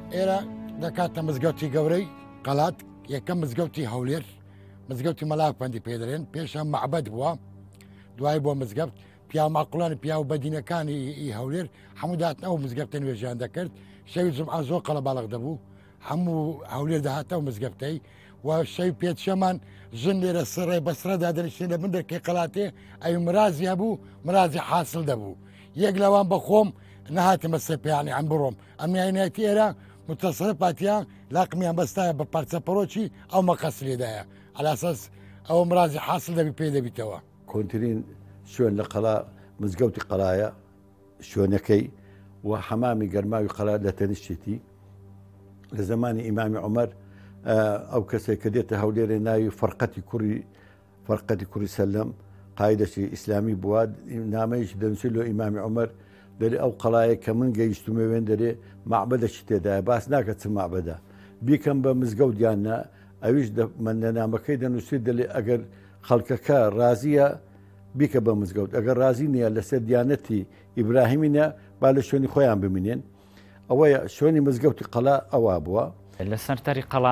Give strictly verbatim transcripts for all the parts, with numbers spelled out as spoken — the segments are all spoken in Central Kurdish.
ئێرە دەکاتە مزگەوتی گەورەی قەڵات یەکەم مزگەوتی هەولێر مزگەوتی مەلاک پەندی پێدرێن پێشە مەعبەد بووە دوای بۆ مزگەوت پیا ماقولانی پیا و بەدینەکانی هەولێر هەموو داتن ئەو مزگەوتە نوێژیان دەکرد شەوی جمعە زۆر قەڵە باڵغ دەبوو هەموو هەولێر دەهاتە و مزگەوتەی و شەوی پێچەمان ژن لێرە سڕێ بەسرەدا دەنیشتێ لە بن دەرکەی قەڵاتێ ئەوی مرازی هەبوو مرازی حاصل دەبوو یەک لەوان بەخۆم نەهاتمە سەپیانی ئەم بڕۆم ئەمیانەتی ئێرە متصل پاتیا لاقمیان بەستایە بە پارچە پەرۆکی ئەو مەقەس لێدایە ئەلاساس ئەو مرازی حاصل دەبی پێ دەبیتەوە کۆنتترین شوێن لە قەڵا مزگەوتی قەڵایە شوێنەکەی و حەمامی گەرماوی قەڵا لە تەنیشتێتی لە زمانی ئیمامی عومەر ئەو کەسێک کە دێتە هەولێرە ناوی فەرقەتی کوڕی فەرقەتی کوڕی سەلەم قایدەشی ئیسلامی بووە نامەیەش دەنووسی لۆ ئیمامی عومەر دەرێ ئەو قەڵایە کە من گەیشتمە وێن دەرێ مەعبەدەشی تێدایە باس ناکە چ مەعبەدە بیکەم بە مزگەوتیانە ئەویش من لەنامەکەی دەنووسی دەڵێ ئەگەر خەڵکەکە رازیە بیکە بە مزگەوت ئەگەر رازی نییە لەسەر دیانەتی ئیبراهیمینە با لە شوێنی خۆیان ببینێن ئەوەیە شوێنی مزگەوتی قەڵا ئەوە بووە لە سەرتەری قەڵا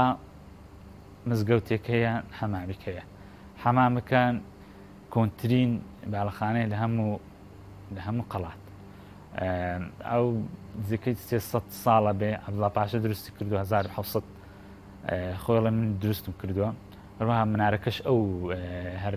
مزگەوتێکەیە حەمامێکەیە حەمامەکان کۆنتترین باڵەخانەیە لە هەموو لە هەموو قەڵات ئەو زیکەی سێسەد ساڵە بێ عەبدوڵڵا پاشا دروستی کردو هەزار و حەوت سەد خۆڵە من دروستم کردووە هەروەها منارەکەش ئەو هەر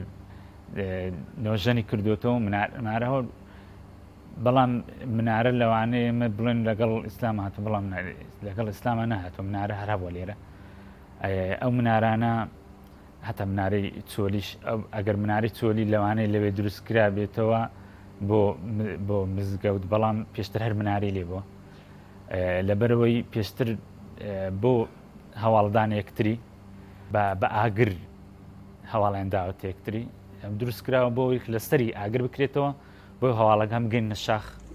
نۆژەنی کردوێتەوە منارە بەڵام منارە لەوانەیە ئێمە بڵێن لەگەڵ ئیسلام هاتووە بەڵام لەگەڵ ئیسلامە نەهاتوە منارە هەر هەبووە لێرە ئەو منارانە هەتا منارەی چۆلیش ئەگەر مناری چۆلی لەوانەیە لەوێ دروستکرا بێتەوە بۆ بۆ مزگەوت بەڵام پێشتر هەر مناری لێ بووە لەبەرەوەی پێشتر بۆ هەواڵدان یەکتری بە ئاگر هەواڵیان داوە یەکتری ئەم دروستکراوە بۆی لەسەری ئاگر بکرێتەوە بۆ هەواڵەکە هەم گەین نە شاخ